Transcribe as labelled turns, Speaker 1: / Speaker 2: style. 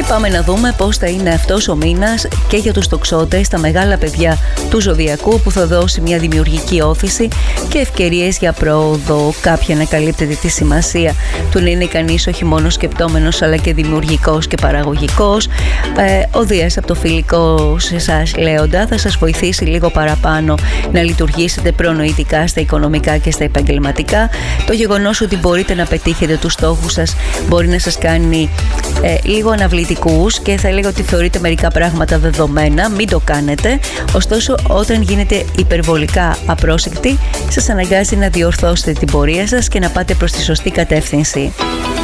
Speaker 1: πάμε να δούμε πώς θα είναι αυτός ο μήνας και για τους τοξότες, τα μεγάλα παιδιά του ζωδιακού, που θα δώσει μια δημιουργική όθηση και ευκαιρίες για πρόοδο. Κάποιοι ανακαλύπτεται τη σημασία του να είναι κανείς όχι μόνο σκεπτόμενος αλλά και δημιουργικός και παραγωγικός. Ο Δίας από το φιλικό σε εσάς, Λέοντα, θα σας βοηθήσει λίγο παραπάνω να λειτουργήσετε προνοητικά στα οικονομικά και στα επαγγελματικά. Το γεγονός ότι μπορείτε να πετύχετε τους στόχους σας μπορεί να σας κάνει λίγο αναβλητικούς και θα έλεγα ότι θεωρείτε μερικά πράγματα δεδομένα, μην το κάνετε. Ωστόσο, όταν γίνετε υπερβολικά απρόσεκτοι, σας αναγκάζει να διορθώσετε την πορεία σας και να πάτε προς τη σωστή κατεύθυνση.